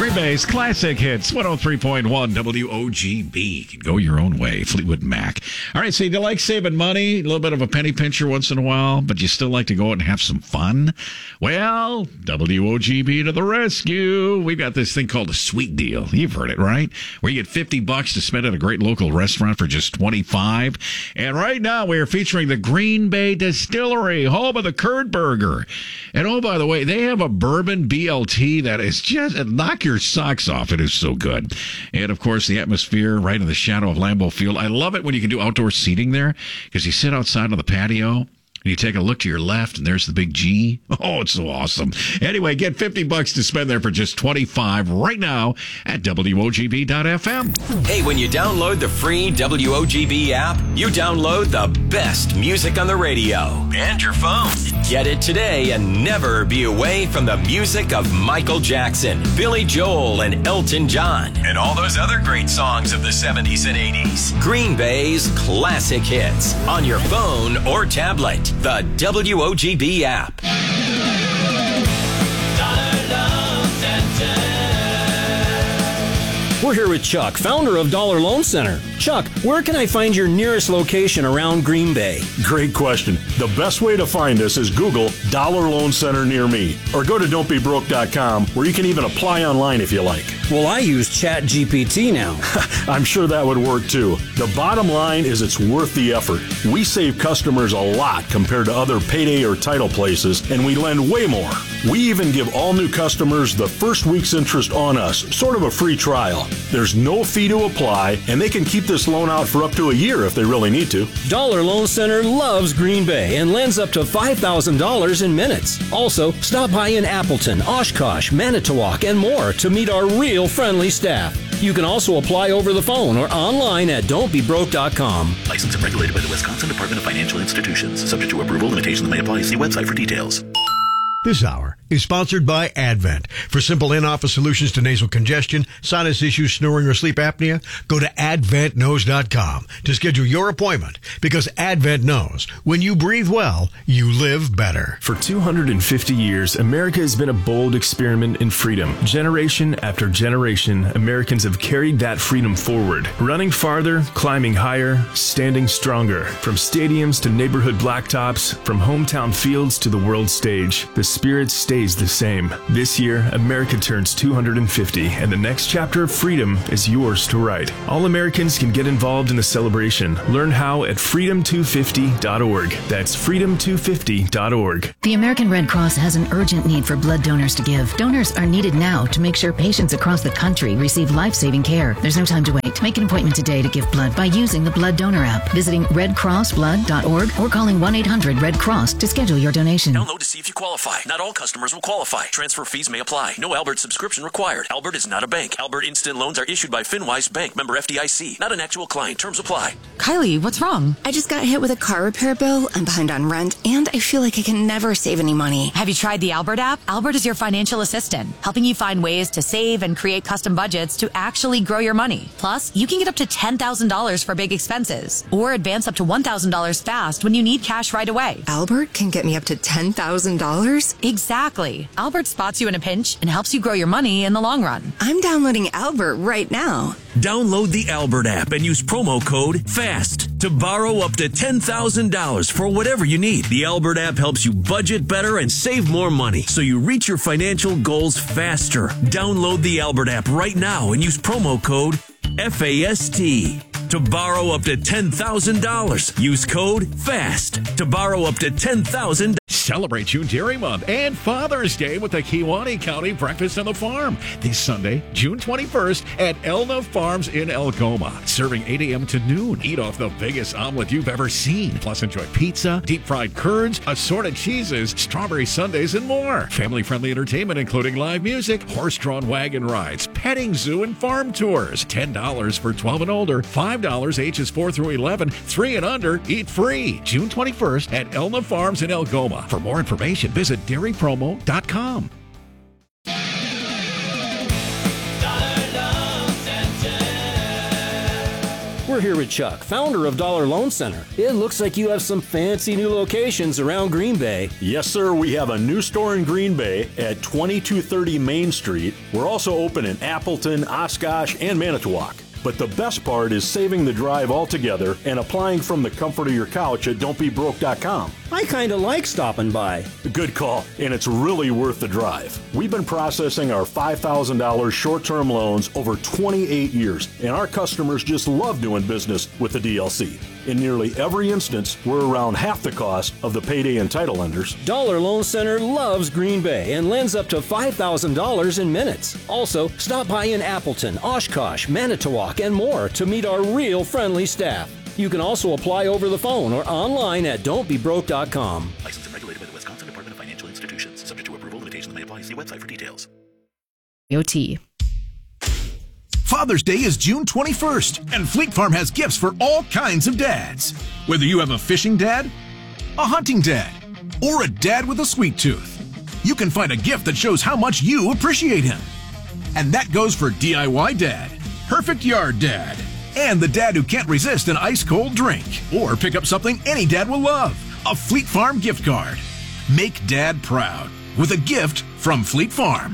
Green Bay's classic hits, 103.1 WOGB. Can go your own way, Fleetwood Mac. All right, so you like saving money, a little bit of a penny pincher once in a while, but you still like to go out and have some fun? Well, WOGB to the rescue. We've got this thing called a sweet deal. You've heard it, right? Where you get $50 to spend at a great local restaurant for just $25. And right now, we are featuring the Green Bay Distillery, home of the Curd Burger. And oh, by the way, they have a bourbon BLT that is just knock your socks off. It is so good. And of course, the atmosphere right in the shadow of Lambeau Field. I love it when you can do outdoor seating there because you sit outside on the patio and you take a look to your left and there's the big G. Oh, it's so awesome. Anyway, get $50 to spend there for just $25 right now at WOGB.FM. Hey, when you download the free WOGB app, you download the best music on the radio and your phone. Get it today and never be away from the music of Michael Jackson, Billy Joel, and Elton John, and all those other great songs of the 70s and 80s. Green Bay's classic hits on your phone or tablet. The WOGB app. We're here with Chuck, founder of Dollar Loan Center. Chuck, where can I find your nearest location around Green Bay? Great question. The best way to find us is Google Dollar Loan Center near me, or go to don'tbebroke.com, where you can even apply online if you like. Well, I use ChatGPT now. I'm sure that would work too. The bottom line is it's worth the effort. We save customers a lot compared to other payday or title places, and we lend way more. We even give all new customers the first week's interest on us, sort of a free trial. There's no fee to apply, and they can keep this loan out for up to a year if they really need to. Dollar Loan Center loves Green Bay and lends up to $5,000 in minutes. Also, stop by in Appleton, Oshkosh, Manitowoc, and more to meet our real friendly staff. You can also apply over the phone or online at don'tbebroke.com. Licensed and regulated by the Wisconsin Department of Financial Institutions. Subject to approval, limitations may apply. See website for details. This hour is sponsored by Advent. For simple in-office solutions to nasal congestion, sinus issues, snoring, or sleep apnea, go to AdventKnows.com to schedule your appointment, because Advent knows when you breathe well, you live better. For 250 years, America has been a bold experiment in freedom. Generation after generation, Americans have carried that freedom forward, running farther, climbing higher, standing stronger. From stadiums to neighborhood blacktops, from hometown fields to the world stage, the spirit stays the same. This year, America turns 250, and the next chapter of freedom is yours to write. All Americans can get involved in the celebration. Learn how at freedom250.org. That's freedom250.org. The American Red Cross has an urgent need for blood donors to give. Donors are needed now to make sure patients across the country receive life-saving care. There's no time to wait. Make an appointment today to give blood by using the Blood Donor app, visiting redcrossblood.org, or calling 1-800-RED-CROSS to schedule your donation. Download to see if you qualify. Not all customers will qualify. Transfer fees may apply. No Albert subscription required. Albert is not a bank. Albert Instant Loans are issued by FinWise Bank, member FDIC. Not an actual client. Terms apply. Kylie, what's wrong? I just got hit with a car repair bill. I'm behind on rent, and I feel like I can never save any money. Have you tried the Albert app? Albert is your financial assistant, helping you find ways to save and create custom budgets to actually grow your money. Plus, you can get up to $10,000 for big expenses, or advance up to $1,000 fast when you need cash right away. Albert can get me up to $10,000? Exactly. Albert spots you in a pinch and helps you grow your money in the long run. I'm downloading Albert right now. Download the Albert app and use promo code FAST to borrow up to $10,000 for whatever you need. The Albert app helps you budget better and save more money, so you reach your financial goals faster. Download the Albert app right now and use promo code FAST to borrow up to $10,000. Use code FAST to borrow up to $10,000. Celebrate June Dairy Month and Father's Day with the Kewaunee County Breakfast on the Farm this Sunday, June 21st at Elna Farms in Algoma. Serving 8 a.m. to noon. Eat off the biggest omelet you've ever seen. Plus enjoy pizza, deep fried curds, assorted cheeses, strawberry sundaes, and more. Family-friendly entertainment including live music, horse-drawn wagon rides, petting zoo, and farm tours. $10 for 12 and older, $5 ages 4 through 11, 3 and under, eat free. June 21st at Elna Farms in Algoma. For more information, visit dairypromo.com. We're here with Chuck, founder of Dollar Loan Center. It looks like you have some fancy new locations around Green Bay. Yes, sir. We have a new store in Green Bay at 2230 Main Street. We're also open in Appleton, Oshkosh, and Manitowoc. But the best part is saving the drive altogether and applying from the comfort of your couch at don'tbebroke.com. I kind of like stopping by. Good call, and it's really worth the drive. We've been processing our $5,000 short-term loans over 28 years, and our customers just love doing business with the DLC. In nearly every instance, we're around half the cost of the payday and title lenders. Dollar Loan Center loves Green Bay and lends up to $5,000 in minutes. Also, stop by in Appleton, Oshkosh, Manitowoc, and more to meet our real friendly staff. You can also apply over the phone or online at don'tbebroke.com. Licensed and regulated by the Wisconsin Department of Financial Institutions. Subject to approval, limitations may apply. See website for details. OT. Father's Day is June 21st, and Fleet Farm has gifts for all kinds of dads. Whether you have a fishing dad, a hunting dad, or a dad with a sweet tooth, you can find a gift that shows how much you appreciate him. And that goes for DIY dad, perfect yard dad, and the dad who can't resist an ice-cold drink. Or pick up something any dad will love, a Fleet Farm gift card. Make Dad proud with a gift from Fleet Farm.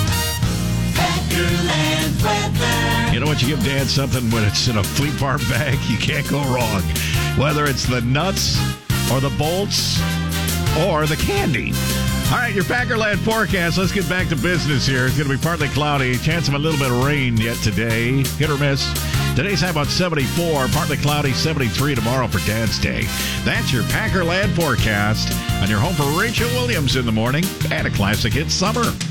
You know what? You give Dad something when it's in a Fleet Farm bag, you can't go wrong. Whether it's the nuts or the bolts or the candy. All right, your Packerland forecast. Let's get back to business here. It's going to be partly cloudy. Chance of a little bit of rain yet today. Hit or miss. Today's high about 74. Partly cloudy, 73 tomorrow for Dad's Day. That's your Packerland forecast on your home for Rachel Williams in the morning and a classic hit summer.